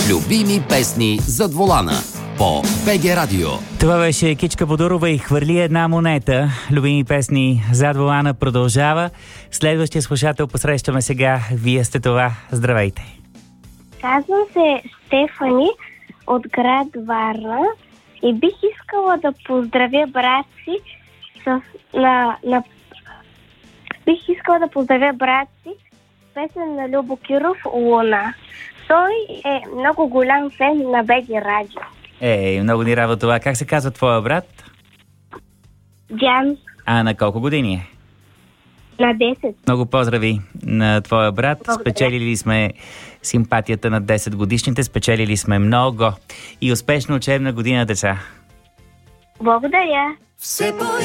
Любими песни зад волана по БГ Радио. Това беше Кичка Бодурова и Хвърли една монета. Любими песни зад волана продължава. Следващия слушател посрещаме сега. Вие сте това. Здравейте. Казвам се Стефани от град Варна и бих искала да поздравя брат си бих искала да поздравя брат си с песен на Любо Киров "Луна". Той е много голям фен на БГ Радио. Много ни радва това. Как се казва твоя брат? Диан. А на колко години е? На 10. Много поздрави на твоя брат. Благодаря. Спечелили сме симпатията на 10 годишните. Спечелили сме много. И успешна учебна година, деца. Благодаря.